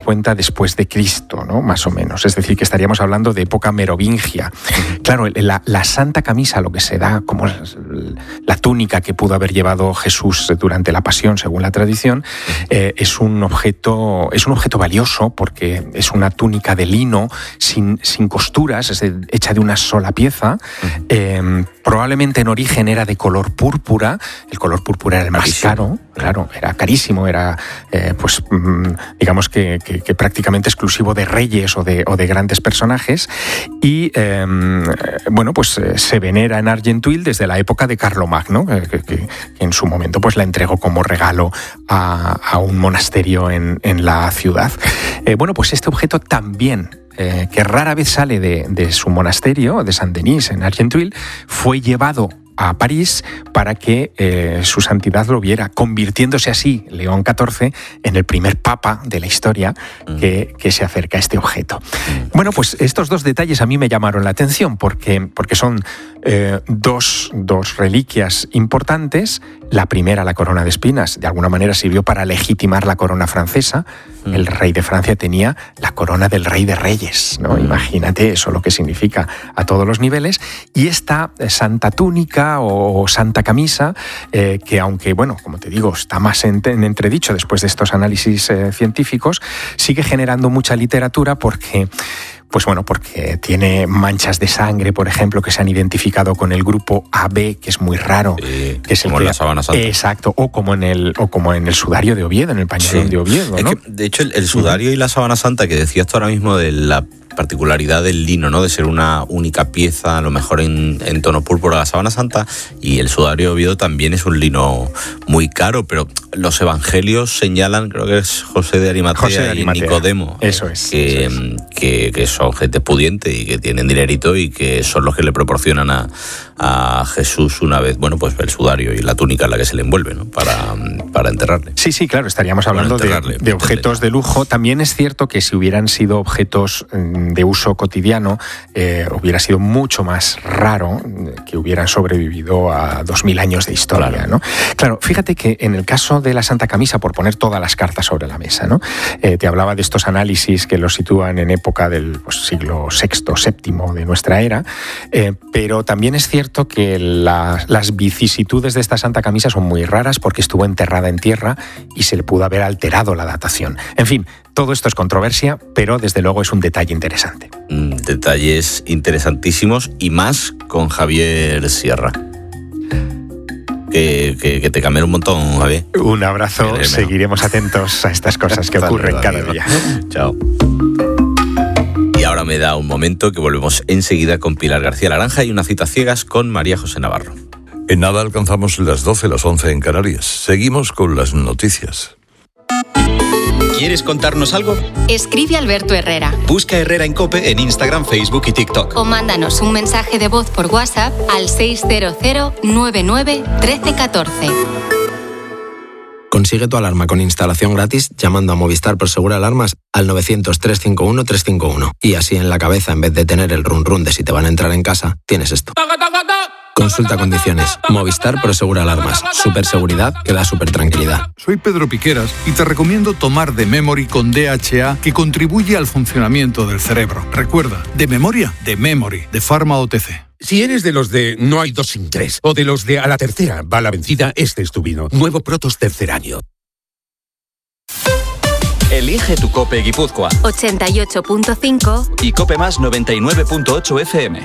50 después de Cristo, ¿no? Más o menos. Es decir, que estaríamos hablando de época merovingia. Claro, la Santa Camisa, lo que se da como la túnica que pudo haber llevado Jesús durante la Pasión, según la tradición, es un objeto valioso porque es una túnica de lino sin costuras, es hecha de una sola pieza. Probablemente en origen era de color púrpura. El color púrpura era el más caro, claro, era carísimo, era digamos que prácticamente exclusivo de reyes o de grandes personajes. Y se venera en Argenteuil desde la época de Carlomagno, que en su momento pues la entregó como regalo a un monasterio en la ciudad. Pues este objeto también, que rara vez sale de su monasterio, de Saint-Denis, en Argenteuil, fue llevado a París para que su santidad lo viera, convirtiéndose así León XIV en el primer papa de la historia que se acerca a este objeto. Bueno, pues estos dos detalles a mí me llamaron la atención porque son dos reliquias importantes. La primera, la corona de espinas, de alguna manera sirvió para legitimar la corona francesa. El rey de Francia tenía la corona del rey de reyes, ¿no? Imagínate eso, lo que significa a todos los niveles. Y esta santa túnica o santa camisa, que aunque, bueno, como te digo, está más en entredicho después de estos análisis científicos, sigue generando mucha literatura porque tiene manchas de sangre, por ejemplo, que se han identificado con el grupo AB, que es muy raro. Que es como en la sábana santa. Exacto, o como en el sudario de Oviedo, en el pañolón de Oviedo, ¿no? Es que, de hecho, el sudario y la sábana santa, que decías tú ahora mismo de la particularidad del lino, ¿no? De ser una única pieza, a lo mejor en tono púrpura, la sábana santa, y el sudario de Oviedo también es un lino muy caro, pero los evangelios señalan, creo que es José de Arimatea y Nicodemo, que son gente pudiente y que tienen dinerito y que son los que le proporcionan a Jesús una vez, el sudario y la túnica en la que se le envuelve, ¿no? Para enterrarle. Sí, claro, estaríamos hablando de objetos de lujo. También es cierto que si hubieran sido objetos de uso cotidiano, hubiera sido mucho más raro que hubieran sobrevivido a 2000 años de historia, claro. ¿No? Claro, fíjate que en el caso de la Santa Camisa, por poner todas las cartas sobre la mesa, ¿no? Te hablaba de estos análisis que los sitúan en época del siglo VI, VII de nuestra era, pero también es cierto que las vicisitudes de esta Santa Camisa son muy raras porque estuvo enterrada en tierra y se le pudo haber alterado la datación. En fin, todo esto es controversia, pero desde luego es un detalle interesante. Detalles interesantísimos y más con Javier Sierra. Que te cambien un montón, Javier. Un abrazo, seguiremos atentos a estas cosas que ocurren cada día. Chao. Y ahora me da un momento que volvemos enseguida con Pilar García Laranja y una cita ciegas con María José Navarro. En nada alcanzamos las 12, las 11 en Canarias. Seguimos con las noticias. ¿Quieres contarnos algo? Escribe a Alberto Herrera. Busca Herrera en COPE en Instagram, Facebook y TikTok. O mándanos un mensaje de voz por WhatsApp al 600 99 1314. Consigue tu alarma con instalación gratis llamando a Movistar Prosegur Alarmas al 900 351 351. Y así en la cabeza, en vez de tener el run run de si te van a entrar en casa, tienes esto. Consulta condiciones. Movistar Prosegur Alarmas. Superseguridad que da super tranquilidad. Soy Pedro Piqueras y te recomiendo tomar The Memory con DHA, que contribuye al funcionamiento del cerebro. Recuerda, de memoria, The Memory, de Pharma OTC. Si eres de los de no hay dos sin tres, o de los de a la tercera va la vencida, este es tu vino. Nuevo Protos tercer año. Elige tu COPE Guipúzcoa 88.5 y COPE Más 99.8 FM.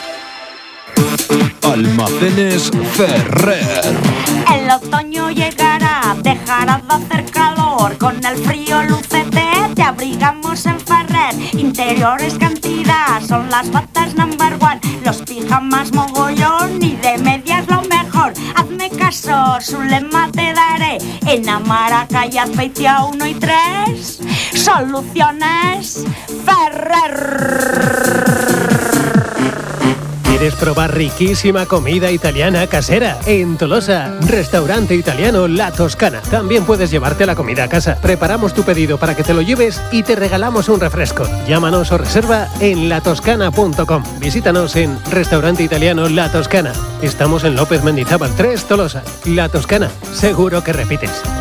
Almacenes Ferrer. El otoño llegará, dejará de hacer calor. Con el frío lucete te abrigamos en Ferrer. Interiores cantidad, son las batas number one. Los pijamas mogollón y de medias lo mejor. Hazme caso, su lema te daré. En Amaraca y Azpeitia 1 y 3. Soluciones Ferrer. ¿Quieres probar riquísima comida italiana casera? En Tolosa, restaurante italiano La Toscana. También puedes llevarte la comida a casa. Preparamos tu pedido para que te lo lleves y te regalamos un refresco. Llámanos o reserva en latoscana.com. Visítanos en Restaurante Italiano La Toscana. Estamos en López Mendizábal 3, Tolosa. La Toscana, seguro que repites.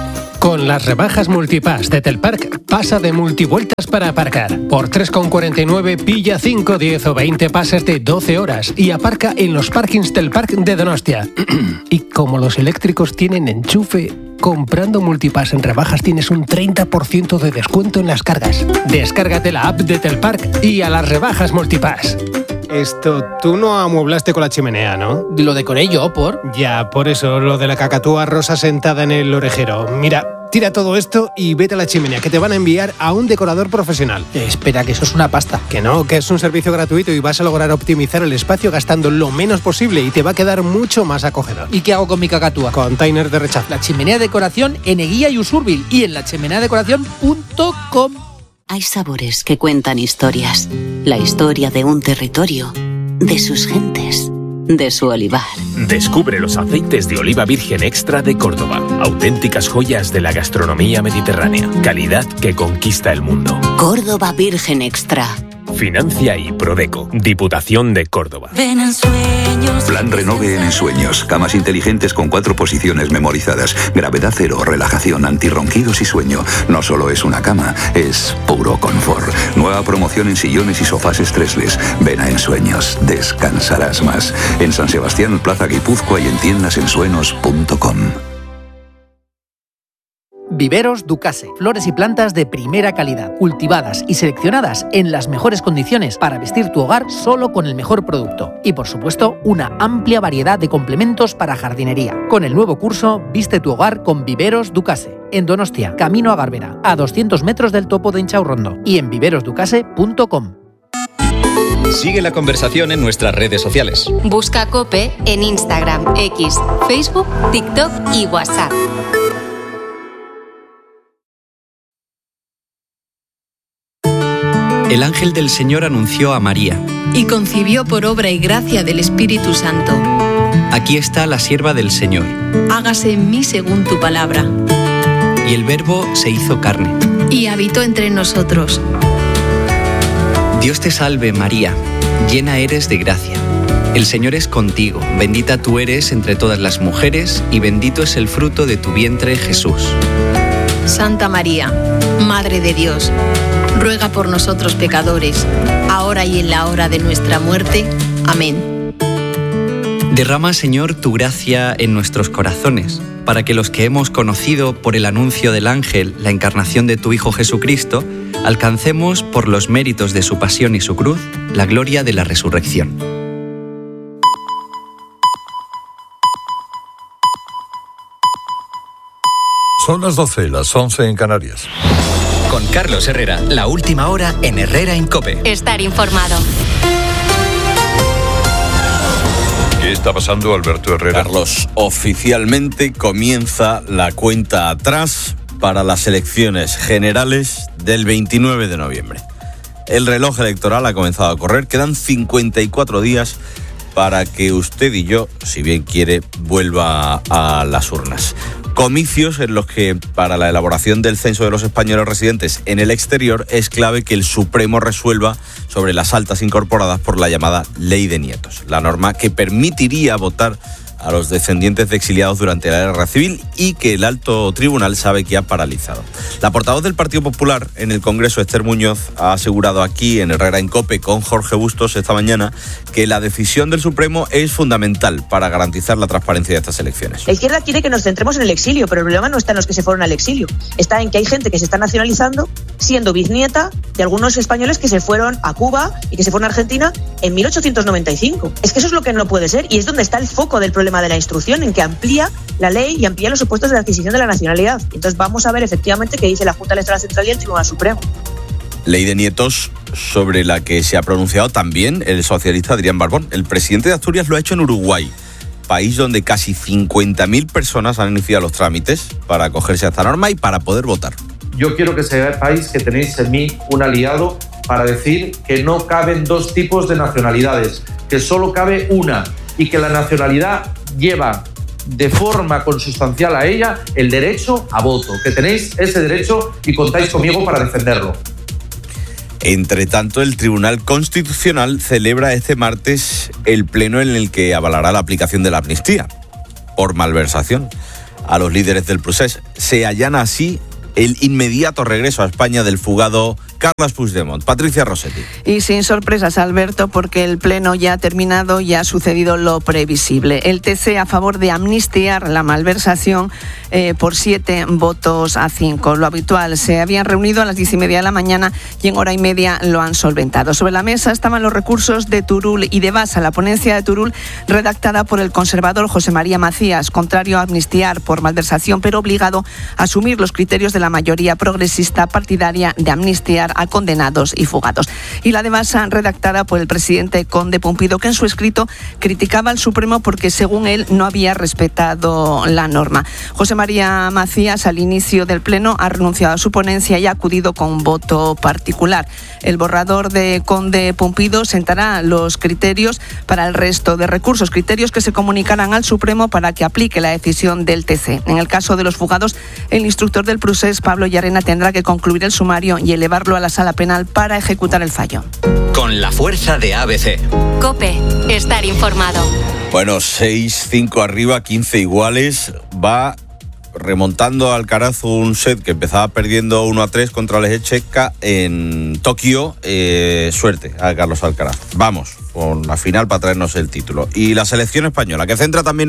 Con las rebajas Multipass de Telpark, pasa de multivueltas para aparcar. Por 3,49 pilla 5, 10 o 20 pases de 12 horas y aparca en los parkings Telpark de Donostia. Y como los eléctricos tienen enchufe, comprando Multipass en rebajas tienes un 30% de descuento en las cargas. Descárgate la app de Telpark y a las rebajas Multipass. Esto, tú no amueblaste con la chimenea, ¿no? Lo decoré yo, ¿por? Ya, por eso, lo de la cacatúa rosa sentada en el orejero. Mira, tira todo esto y vete a la chimenea, que te van a enviar a un decorador profesional. Espera, que eso es una pasta. Que no, que es un servicio gratuito y vas a lograr optimizar el espacio gastando lo menos posible y te va a quedar mucho más acogedor. ¿Y qué hago con mi cacatúa? Container de rechazo. La chimenea decoración en Eguía y Usurbil y en lachimeneadecoración.com. Hay sabores que cuentan historias. La historia de un territorio, de sus gentes, de su olivar. Descubre los aceites de oliva virgen extra de Córdoba. Auténticas joyas de la gastronomía mediterránea. Calidad que conquista el mundo. Córdoba Virgen Extra. Financia y Prodeco. Diputación de Córdoba. Ven en sueños. Plan Renove en Ensueños. Camas inteligentes con 4 posiciones memorizadas. Gravedad cero, relajación, antirronquidos y sueño. No solo es una cama, es puro confort. Nueva promoción en sillones y sofás estresles. Ven a Ensueños. Descansarás más. En San Sebastián, Plaza Guipúzcoa y en tiendasensuenos.com. Viveros Ducase. Flores y plantas de primera calidad, cultivadas y seleccionadas en las mejores condiciones para vestir tu hogar solo con el mejor producto. Y por supuesto, una amplia variedad de complementos para jardinería. Con el nuevo curso, Viste tu hogar con Viveros Ducase. En Donostia, camino a Garbera, a 200 metros del topo de Inchaurrondo. Y en viverosducase.com. Sigue la conversación en nuestras redes sociales. Busca COPE en Instagram, X, Facebook, TikTok y WhatsApp. El ángel del Señor anunció a María. Y concibió por obra y gracia del Espíritu Santo. Aquí está la sierva del Señor. Hágase en mí según tu palabra. Y el Verbo se hizo carne. Y habitó entre nosotros. Dios te salve, María, llena eres de gracia. El Señor es contigo, bendita tú eres entre todas las mujeres, y bendito es el fruto de tu vientre, Jesús. Santa María, Madre de Dios, ruega por nosotros pecadores, ahora y en la hora de nuestra muerte. Amén. Derrama, Señor, tu gracia en nuestros corazones, para que los que hemos conocido por el anuncio del ángel la encarnación de tu Hijo Jesucristo, alcancemos, por los méritos de su pasión y su cruz, la gloria de la resurrección. Son las 12, las 11 en Canarias. Con Carlos Herrera, la última hora en Herrera en COPE. Estar informado. ¿Qué está pasando, Alberto Herrera? Carlos, oficialmente comienza la cuenta atrás para las elecciones generales del 29 de noviembre. El reloj electoral ha comenzado a correr, quedan 54 días para que usted y yo, si bien quiere, vuelva a las urnas. Comicios en los que, para la elaboración del censo de los españoles residentes en el exterior, es clave que el Supremo resuelva sobre las altas incorporadas por la llamada Ley de Nietos, la norma que permitiría votar a los descendientes de exiliados durante la Guerra Civil y que el alto tribunal sabe que ha paralizado. La portavoz del Partido Popular en el Congreso, Esther Muñoz, ha asegurado aquí en Herrera en COPE con Jorge Bustos esta mañana que la decisión del Supremo es fundamental para garantizar la transparencia de estas elecciones. La izquierda quiere que nos centremos en el exilio, pero el problema no está en los que se fueron al exilio. Está en que hay gente que se está nacionalizando siendo bisnieta de algunos españoles que se fueron a Cuba y que se fueron a Argentina en 1895. Es que eso es lo que no puede ser y es donde está el foco del problema de la instrucción, en que amplía la ley y amplía los supuestos de adquisición de la nacionalidad. Entonces vamos a ver efectivamente qué dice la Junta Electoral Central y el Tribunal Supremo. Ley de Nietos sobre la que se ha pronunciado también el socialista Adrián Barbón. El presidente de Asturias lo ha hecho en Uruguay, país donde casi 50.000 personas han iniciado los trámites para acogerse a esta norma y para poder votar. Yo quiero que sepáis que tenéis en mí un aliado para decir que no caben dos tipos de nacionalidades, que solo cabe una y que la nacionalidad lleva de forma consustancial a ella el derecho a voto, que tenéis ese derecho y contáis conmigo para defenderlo. Entre tanto, el Tribunal Constitucional celebra este martes el pleno en el que avalará la aplicación de la amnistía por malversación. a los líderes del procés. Se allana así el inmediato regreso a España del fugado Carles Puigdemont. Patricia Rossetti. Y sin sorpresas, Alberto, porque el pleno ya ha terminado y ha sucedido lo previsible. El TC a favor de amnistiar la malversación por 7 votos a 5. Lo habitual, se habían reunido a las 10:30 de la mañana y en hora y media lo han solventado. Sobre la mesa estaban los recursos de Turull y de Basa. La ponencia de Turull, redactada por el conservador José María Macías, contrario a amnistiar por malversación, pero obligado a asumir los criterios de la mayoría progresista partidaria de amnistiar a condenados y fugados. Y la de Basa, redactada por el presidente Conde Pumpido, que en su escrito criticaba al Supremo porque, según él, no había respetado la norma. José María Macías, al inicio del pleno, ha renunciado a su ponencia y ha acudido con voto particular. El borrador de Conde Pumpido sentará los criterios para el resto de recursos, criterios que se comunicarán al Supremo para que aplique la decisión del TC. En el caso de los fugados, el instructor del procés, Pablo Llarena, tendrá que concluir el sumario y elevarlo a la sala penal para ejecutar el fallo. Con la fuerza de ABC. COPE. Estar informado. Bueno, 6-5 arriba, 15 iguales. Va remontando Alcaraz un set que empezaba perdiendo 1-3 contra Leječka en Tokio. Suerte a Carlos Alcaraz. Vamos con la final para traernos el título. Y la selección española, que centra también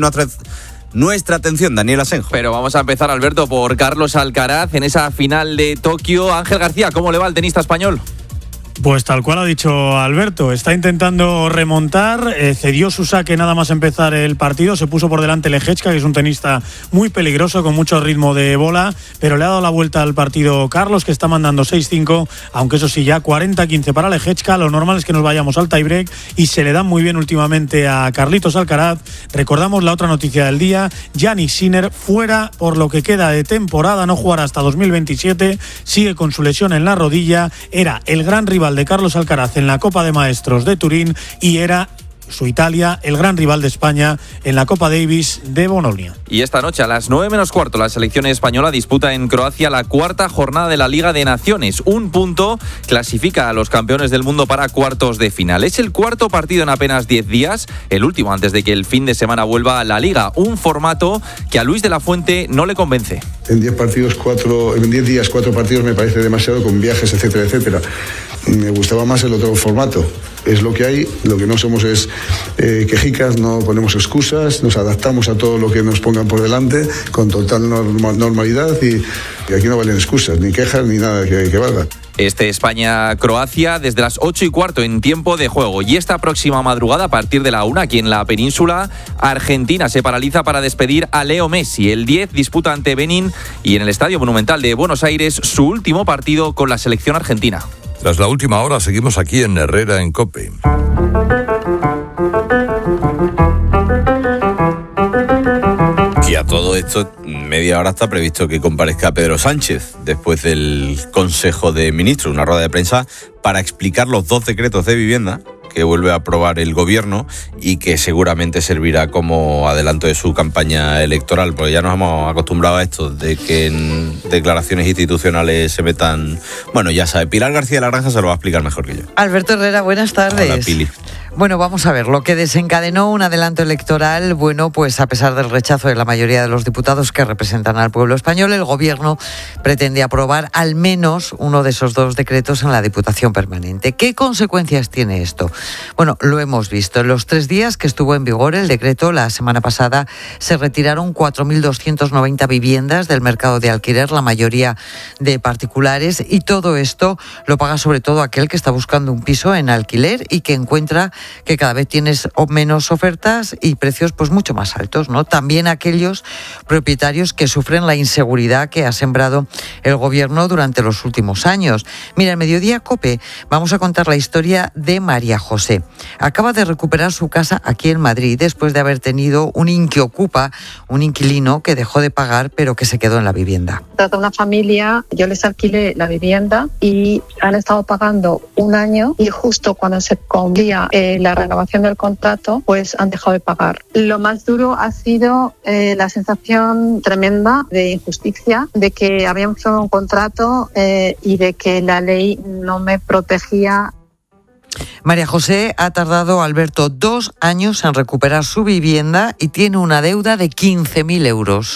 nuestra atención, Daniel Asenjo. Pero vamos a empezar, Alberto, por Carlos Alcaraz en esa final de Tokio. Ángel García, ¿cómo le va al tenista español? Pues tal cual ha dicho Alberto, está intentando remontar, cedió su saque nada más empezar el partido, se puso por delante Leječka, que es un tenista muy peligroso, con mucho ritmo de bola, pero le ha dado la vuelta al partido Carlos, que está mandando 6-5, aunque eso sí, ya 40-15 para Leječka. Lo normal es que nos vayamos al tiebreak y se le dan muy bien últimamente a Carlitos Alcaraz. Recordamos la otra noticia del día, Jannik Sinner fuera por lo que queda de temporada, no jugará hasta 2027, sigue con su lesión en la rodilla, era el gran rival de Carlos Alcaraz en la Copa de Maestros de Turín y era su Italia el gran rival de España en la Copa Davis de Bolonia. Y esta noche a las 9:15 la selección española disputa en Croacia la 4ª jornada de la Liga de Naciones. Un punto clasifica a los campeones del mundo para cuartos de final. Es el cuarto partido en apenas 10 días, el último antes de que el fin de semana vuelva a la Liga. Un formato que a Luis de la Fuente no le convence. En 10 días 4 partidos me parece demasiado, con viajes, etcétera, etcétera. Me gustaba más el otro formato. Es lo que hay, lo que no somos es quejicas, no ponemos excusas, nos adaptamos a todo lo que nos pongan por delante con total normalidad y aquí no valen excusas, ni quejas, ni nada que valga. Este España-Croacia desde las 8:15 en tiempo de juego. Y esta próxima madrugada, a partir de la 1, aquí en la península, Argentina se paraliza para despedir a Leo Messi. El 10 disputa ante Benín y en el Estadio Monumental de Buenos Aires su último partido con la selección argentina. Tras la última hora, seguimos aquí en Herrera en COPE. Y a todo esto, media hora está previsto que comparezca Pedro Sánchez después del Consejo de Ministros, una rueda de prensa para explicar los 2 decretos de vivienda que vuelve a aprobar el gobierno y que seguramente servirá como adelanto de su campaña electoral, porque ya nos hemos acostumbrado a esto, de que en declaraciones institucionales se metan... Bueno, ya sabe, Pilar García de la Granja se lo va a explicar mejor que yo. Alberto Herrera, buenas tardes. Hola, Pili. Bueno, vamos a ver, lo que desencadenó un adelanto electoral, bueno, pues a pesar del rechazo de la mayoría de los diputados que representan al pueblo español, el gobierno pretende aprobar al menos uno de esos 2 decretos en la Diputación Permanente. ¿Qué consecuencias tiene esto? Bueno, lo hemos visto. En los 3 días que estuvo en vigor el decreto, la semana pasada se retiraron 4.290 viviendas del mercado de alquiler, la mayoría de particulares, y todo esto lo paga sobre todo aquel que está buscando un piso en alquiler y que encuentra que cada vez tienes menos ofertas y precios pues mucho más altos, ¿no? También aquellos propietarios que sufren la inseguridad que ha sembrado el gobierno durante los últimos años. Mira, en Mediodía COPE vamos a contar la historia de María José. Acaba de recuperar su casa aquí en Madrid después de haber tenido un inquiocupa, un inquilino que dejó de pagar pero que se quedó en la vivienda. Trata de una familia, yo les alquilé la vivienda y han estado pagando 1 año y justo cuando se cumplía la renovación del contrato, pues han dejado de pagar. Lo más duro ha sido la sensación tremenda de injusticia, de que habíamos firmado un contrato y de que la ley no me protegía. María José ha tardado, Alberto, 2 años en recuperar su vivienda y tiene una deuda de 15.000 euros.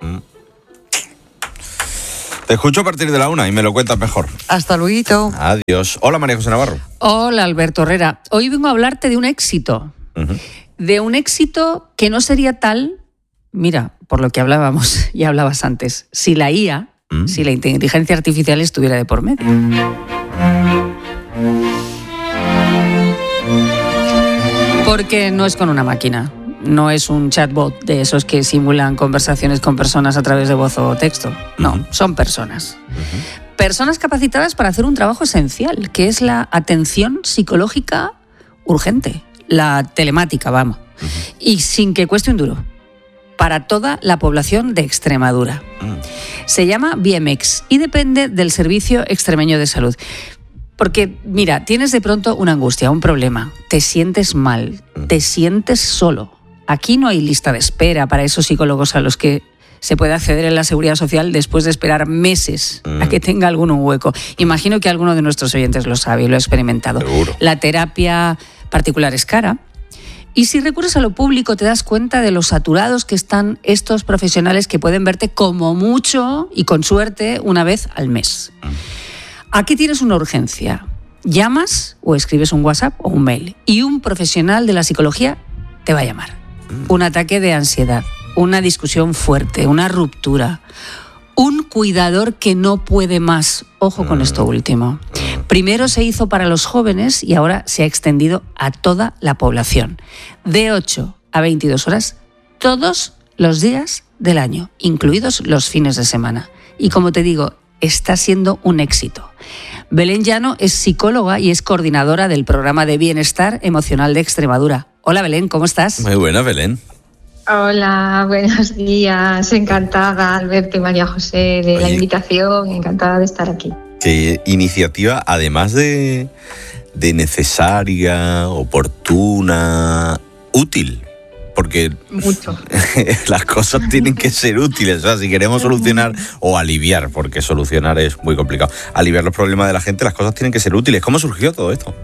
Te escucho a partir de la 1 y me lo cuentas mejor. Hasta luego. Adiós. Hola, María José Navarro. Hola, Alberto Herrera. Hoy vengo a hablarte de un éxito. De un éxito que no sería tal, mira, por lo que hablábamos y hablabas antes, si la IA, si la inteligencia artificial estuviera de por medio. Porque no es con una máquina. No es un chatbot de esos que simulan conversaciones con personas a través de voz o texto. No, son personas. Personas capacitadas para hacer un trabajo esencial, que es la atención psicológica urgente, la telemática, vamos. Y sin que cueste un duro. Para toda la población de Extremadura. Se llama BMX y depende del Servicio Extremeño de Salud. Porque, mira, tienes de pronto una angustia, un problema, te sientes mal, te sientes solo. Aquí no hay lista de espera para esos psicólogos a los que se puede acceder en la Seguridad Social después de esperar meses a que tenga alguno un hueco. Imagino que alguno de nuestros oyentes lo sabe y lo ha experimentado. Seguro. La terapia particular es cara. Y si recurres a lo público te das cuenta de lo saturados que están estos profesionales que pueden verte como mucho y con suerte una vez al mes. Aquí tienes una urgencia. Llamas o escribes un WhatsApp o un mail y un profesional de la psicología te va a llamar. Un ataque de ansiedad, una discusión fuerte, una ruptura, un cuidador que no puede más. Ojo con esto último. Primero se hizo para los jóvenes y ahora se ha extendido a toda la población. De 8 a 22 horas todos los días del año, incluidos los fines de semana. Y como te digo, está siendo un éxito. Belén Llano es psicóloga y es coordinadora del programa de bienestar emocional de Extremadura. Hola Belén, ¿cómo estás? Muy buena, Belén. Hola, buenos días. Encantada, Alberto y María José, de la invitación. Encantada de estar aquí. Qué iniciativa, además de necesaria, oportuna, útil. Porque mucho. Las cosas tienen que ser útiles. O sea, si queremos solucionar o aliviar, porque solucionar es muy complicado, aliviar los problemas de la gente, las cosas tienen que ser útiles. ¿Cómo surgió todo esto?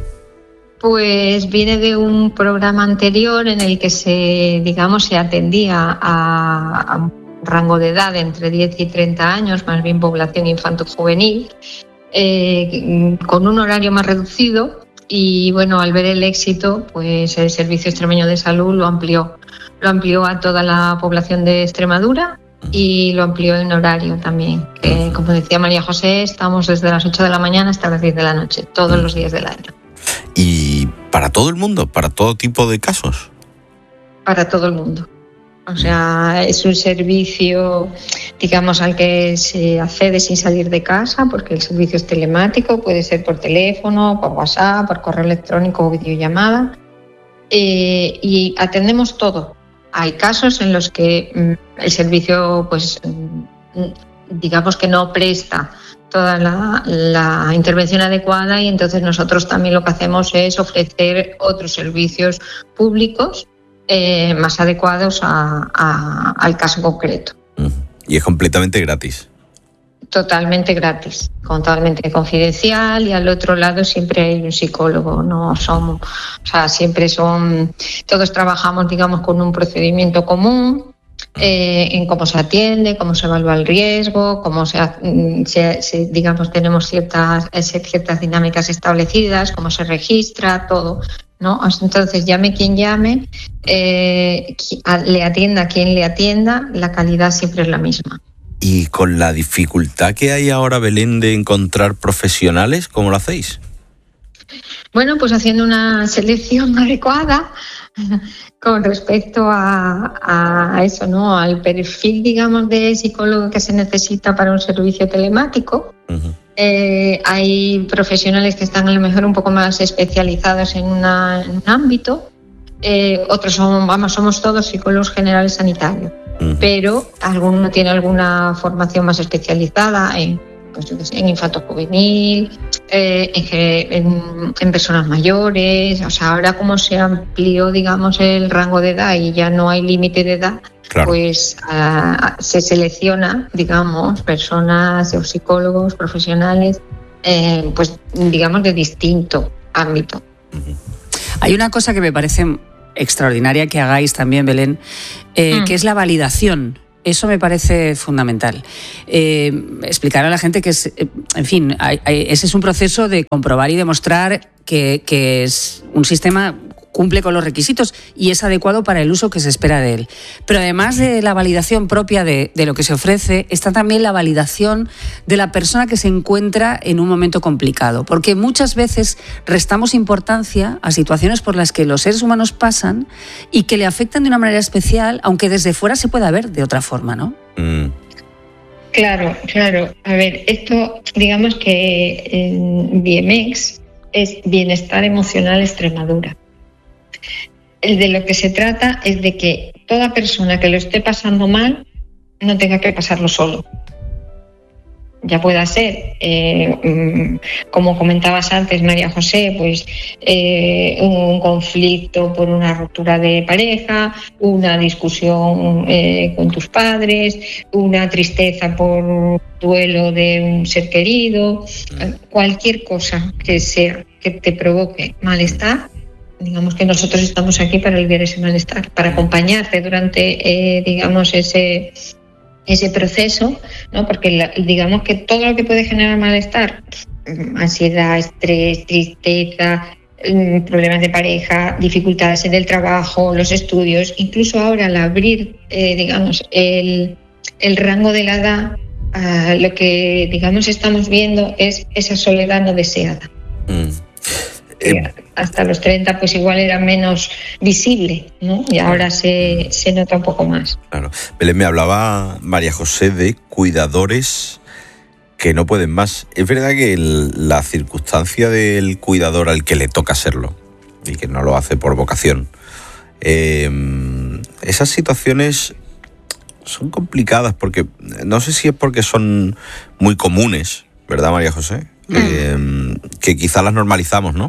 Pues viene de un programa anterior en el que se atendía a un rango de edad de entre 10 y 30 años, más bien población infanto-juvenil, con un horario más reducido. Y bueno, al ver el éxito, pues el Servicio Extremeño de Salud lo amplió a toda la población de Extremadura y lo amplió en horario también. Que, como decía María José, estamos desde las 8 de la mañana hasta las 10 de la noche, todos los días del año. ¿Y para todo el mundo? ¿Para todo tipo de casos? Para todo el mundo. O sea, es un servicio, al que se accede sin salir de casa, porque el servicio es telemático, puede ser por teléfono, por WhatsApp, por correo electrónico o videollamada. Y atendemos todo. Hay casos en los que el servicio, que no presta toda la intervención adecuada y entonces nosotros también lo que hacemos es ofrecer otros servicios públicos más adecuados al caso concreto. Y es completamente gratis. Totalmente gratis, totalmente confidencial y al otro lado siempre hay un psicólogo, todos trabajamos con un procedimiento común en cómo se atiende, cómo se evalúa el riesgo, cómo tenemos ciertas dinámicas establecidas, cómo se registra, todo, ¿no? Entonces, llame quien llame, le atienda a quien le atienda, la calidad siempre es la misma. Y con la dificultad que hay ahora, Belén, de encontrar profesionales, ¿cómo lo hacéis? Bueno, pues haciendo una selección adecuada con respecto a eso, ¿no? Al perfil, de psicólogo que se necesita para un servicio telemático. Hay profesionales que están a lo mejor un poco más especializados en un ámbito. Otros somos todos psicólogos generales sanitarios, pero alguno tiene alguna formación más especializada en infanto-juvenil, en personas mayores. O sea, ahora como se amplió, el rango de edad y ya no hay límite de edad, claro, pues se selecciona, personas o psicólogos profesionales, de distinto ámbito. Hay una cosa que me parece extraordinaria que hagáis también, Belén, que es la validación eso me parece fundamental. Explicar a la gente que es, en fin, ese es un proceso de comprobar y demostrar que es un sistema cumple con los requisitos y es adecuado para el uso que se espera de él. Pero además de la validación propia de lo que se ofrece, está también la validación de la persona que se encuentra en un momento complicado, porque muchas veces restamos importancia a situaciones por las que los seres humanos pasan y que le afectan de una manera especial, aunque desde fuera se pueda ver de otra forma, ¿no? Claro. A ver, esto, digamos que en BMX es Bienestar Emocional Extremadura. De lo que se trata es de que toda persona que lo esté pasando mal no tenga que pasarlo solo. Ya pueda ser, como comentabas antes, María José, pues un conflicto por una ruptura de pareja, una discusión con tus padres, una tristeza por duelo de un ser querido, cualquier cosa que te provoque malestar. Digamos que nosotros estamos aquí para aliviar ese malestar, para acompañarte durante, digamos, ese proceso, ¿no? Porque digamos que todo lo que puede generar malestar, ansiedad, estrés, tristeza, problemas de pareja, dificultades en el trabajo, los estudios, incluso ahora al abrir, digamos, el rango de la edad, lo que, digamos, estamos viendo es esa soledad no deseada. Hasta los 30 pues igual era menos visible, ¿no? Y ahora se nota un poco más. Claro. Belén, me hablaba María José de cuidadores que no pueden más. Es verdad que la circunstancia del cuidador al que le toca serlo y que no lo hace por vocación, esas situaciones son complicadas porque no sé si es porque son muy comunes, ¿verdad, María José? Que quizás las normalizamos, ¿no?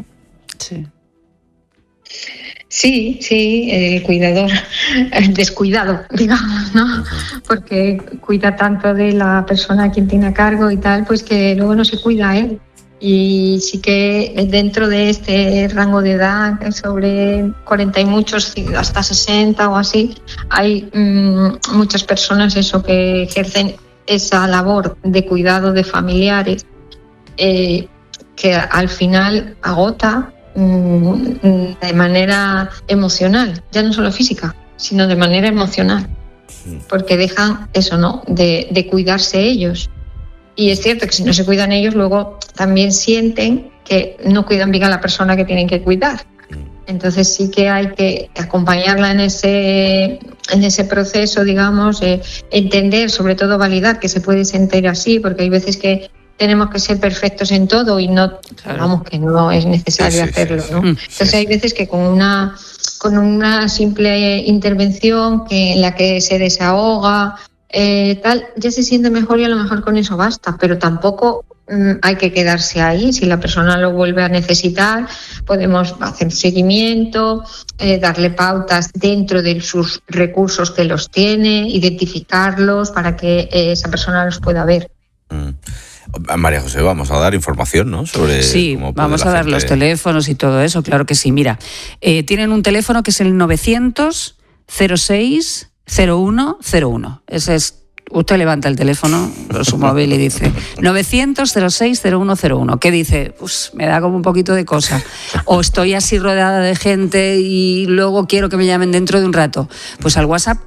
Sí, el cuidador, el descuidado, digamos, ¿no? Porque cuida tanto de la persona a quien tiene a cargo y tal, pues que luego no se cuida a él. Y sí que dentro de este rango de edad, sobre 40 y muchos, hasta 60 o así, hay muchas personas que ejercen esa labor de cuidado de familiares que al final agota de manera emocional, ya no solo física, sino de manera emocional, porque dejan eso, ¿no?, de cuidarse ellos. Y es cierto que si no se cuidan ellos, luego también sienten que no cuidan bien a la persona que tienen que cuidar. Entonces sí que hay que acompañarla en ese proceso, digamos, entender, sobre todo validar que se puede sentir así, porque hay veces que tenemos que ser perfectos en todo y no, claro, vamos, que no es necesario hacerlo, ¿no? Entonces hay veces que con una simple intervención en la que se desahoga, tal, ya se siente mejor y a lo mejor con eso basta, pero tampoco hay que quedarse ahí. Si la persona lo vuelve a necesitar, podemos hacer seguimiento, darle pautas dentro de sus recursos que los tiene, identificarlos para que esa persona los pueda ver. María José, vamos a dar información, ¿no? Sobre cómo vamos a dar los teléfonos y todo eso, claro que sí. Mira, tienen un teléfono que es el 900 06 0101. Ese es, usted levanta el teléfono, su móvil y dice 900 06 0101. ¿Qué dice? Pues me da como un poquito de cosa. O estoy así rodeada de gente y luego quiero que me llamen dentro de un rato. Pues al WhatsApp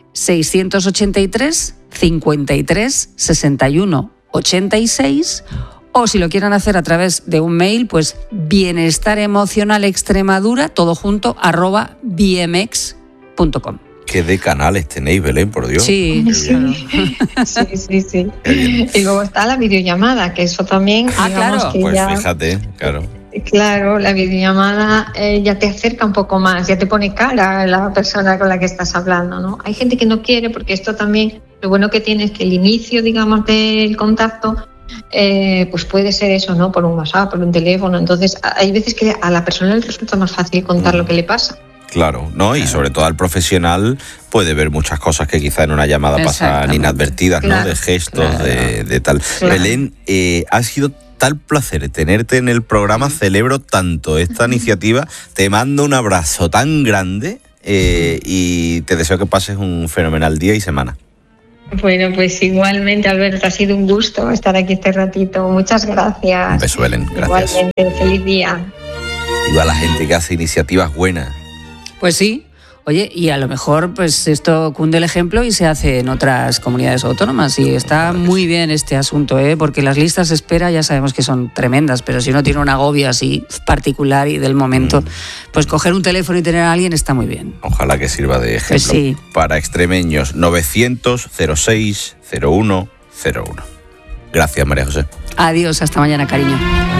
683 53 61 86, o si lo quieren hacer a través de un mail, pues bienestaremocionalextremadura, todo junto, @bmx.com. ¿Qué de canales tenéis, Belén, por Dios? Sí. Y luego está la videollamada, que eso también, digamos, claro. Que pues ya, fíjate, claro. Claro, la videollamada ya te acerca un poco más, ya te pone cara a la persona con la que estás hablando, ¿no? Hay gente que no quiere, porque esto también, lo bueno que tiene es que el inicio, digamos, del contacto, pues puede ser eso, ¿no? Por un WhatsApp, por un teléfono. Entonces, hay veces que a la persona le resulta más fácil contar lo que le pasa. Claro, ¿no? Y sobre todo al profesional puede ver muchas cosas que quizá en una llamada pasan inadvertidas, ¿no? De gestos, de tal. Claro. Belén, ha sido tal placer tenerte en el programa, celebro tanto esta iniciativa, te mando un abrazo tan grande y te deseo que pases un fenomenal día y semana. Bueno, pues igualmente, Alberto, ha sido un gusto estar aquí este ratito. Muchas gracias. Un beso, Belén. Gracias. Igualmente, feliz día. Viva la gente que hace iniciativas buenas. Pues sí. Oye, y a lo mejor pues esto cunde el ejemplo y se hace en otras comunidades autónomas y está muy bien este asunto, porque las listas de espera ya sabemos que son tremendas, pero si uno tiene un agobio así particular y del momento, pues coger un teléfono y tener a alguien está muy bien. Ojalá que sirva de ejemplo pues sí. Para extremeños. 900 06 01 01. Gracias, María José. Adiós, hasta mañana, cariño.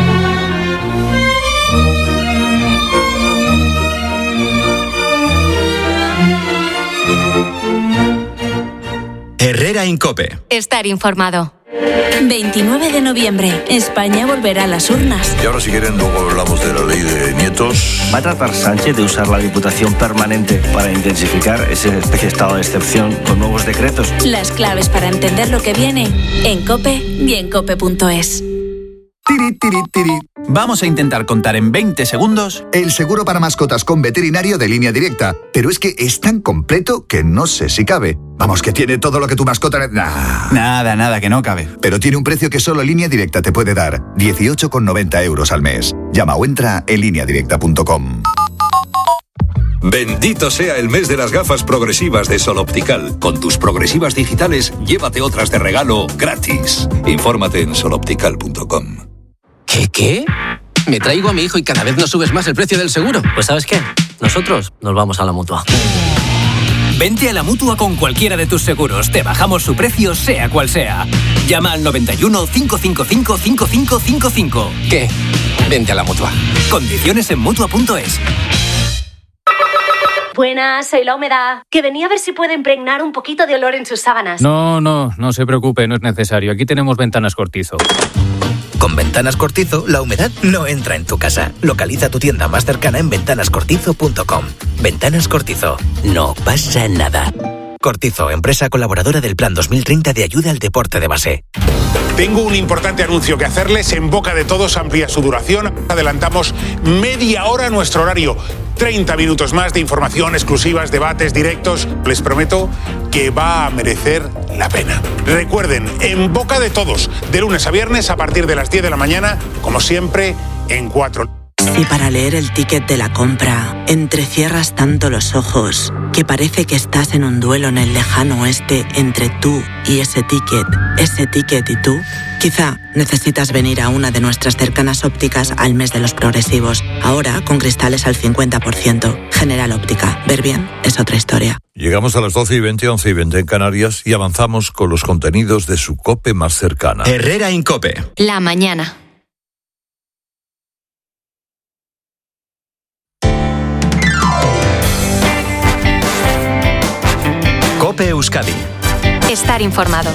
Herrera Incope. Estar informado. 29 de noviembre, España volverá a las urnas. Y ahora, si quieren, luego hablamos de la ley de nietos. ¿Va a tratar Sánchez de usar la Diputación permanente para intensificar ese especie de estado de excepción con nuevos decretos? Las claves para entender lo que viene en COPE y en cope.es. Vamos a intentar contar en 20 segundos el seguro para mascotas con veterinario de Línea Directa. Pero es que es tan completo que no sé si cabe. Vamos, que tiene todo lo que tu mascota... Nada, que no cabe. Pero tiene un precio que solo Línea Directa te puede dar. 18,90 € al mes. Llama o entra en lineadirecta.com. Bendito sea el mes de las gafas progresivas de Sol Optical. Con tus progresivas digitales, llévate otras de regalo gratis. Infórmate en soloptical.com. ¿Qué? Me traigo a mi hijo y cada vez nos subes más el precio del seguro. Pues ¿sabes qué? Nosotros nos vamos a la Mutua. Vente a la Mutua con cualquiera de tus seguros. Te bajamos su precio, sea cual sea. Llama al 91 555 5555. ¿Qué? Vente a la Mutua. Condiciones en Mutua.es. Buenas, soy La Humedad, que venía a ver si puede impregnar un poquito de olor en sus sábanas. No se preocupe, no es necesario. Aquí tenemos Ventanas Cortizo. Con Ventanas Cortizo, la humedad no entra en tu casa. Localiza tu tienda más cercana en ventanascortizo.com. Ventanas Cortizo. No pasa nada. Cortizo, empresa colaboradora del Plan 2030 de ayuda al deporte de base. Tengo un importante anuncio que hacerles. En boca de todos amplía su duración. Adelantamos media hora nuestro horario. 30 minutos más de información, exclusivas, debates, directos. Les prometo que va a merecer la pena. Recuerden, en boca de todos, de lunes a viernes a partir de las 10 de la mañana, como siempre, en 4. Si para leer el ticket de la compra entrecierras tanto los ojos que parece que estás en un duelo en el lejano oeste entre tú y ese ticket y tú, quizá necesitas venir a una de nuestras cercanas ópticas al mes de los progresivos. Ahora con cristales al 50%. General Óptica. Ver bien es otra historia. Llegamos a las 12:20, 11:20 en Canarias y avanzamos con los contenidos de su COPE más cercana. Herrera Incope. La mañana. COPE Euskadi. Estar informado.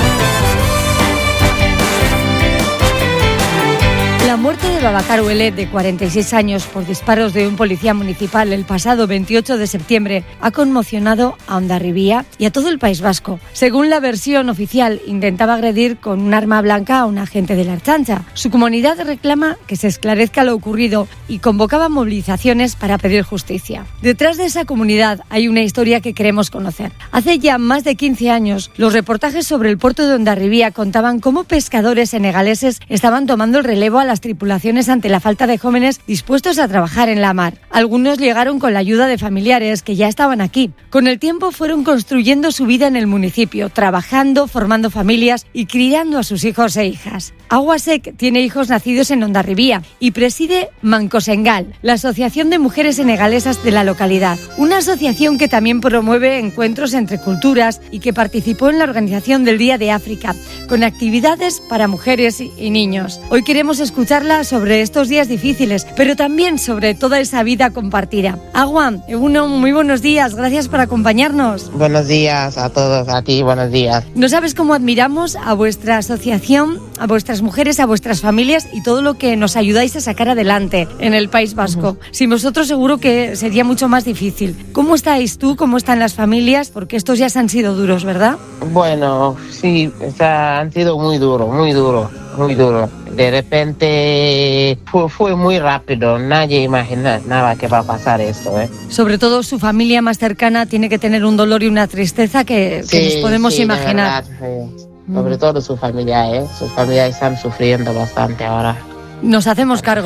La muerte de Babacar Ouelet, de 46 años, por disparos de un policía municipal el pasado 28 de septiembre, ha conmocionado a Hondarribia y a todo el País Vasco. Según la versión oficial, intentaba agredir con un arma blanca a un agente de la Ertzaintza. Su comunidad reclama que se esclarezca lo ocurrido y convocaba movilizaciones para pedir justicia. Detrás de esa comunidad hay una historia que queremos conocer. Hace ya más de 15 años, los reportajes sobre el puerto de Hondarribia contaban cómo pescadores senegaleses estaban tomando el relevo a las tripulaciones ante la falta de jóvenes dispuestos a trabajar en la mar. Algunos llegaron con la ayuda de familiares que ya estaban aquí. Con el tiempo fueron construyendo su vida en el municipio, trabajando, formando familias y criando a sus hijos e hijas. Aguasec tiene hijos nacidos en Hondarribia y preside Mancosengal, la Asociación de Mujeres Senegalesas de la localidad. Una asociación que también promueve encuentros entre culturas y que participó en la organización del Día de África, con actividades para mujeres y niños. Hoy queremos escucharla sobre estos días difíciles, pero también sobre toda esa vida compartida. Agua, muy buenos días, gracias por acompañarnos. Buenos días a todos, a ti, buenos días. No sabes cómo admiramos a vuestra asociación, a vuestras mujeres, a vuestras familias y todo lo que nos ayudáis a sacar adelante en el País Vasco. Sin vosotros seguro que sería mucho más difícil. ¿Cómo estáis tú? ¿Cómo están las familias? Porque estos días han sido duros, ¿verdad? Bueno, sí, han sido muy duros. De repente fue muy rápido, nadie imaginaba que va a pasar esto, ¿eh? Sobre todo su familia más cercana tiene que tener un dolor y una tristeza que nos podemos imaginar. De verdad, sí. Sobre todo su familia, ¿eh? Sus familias están sufriendo bastante ahora. Nos hacemos cargo.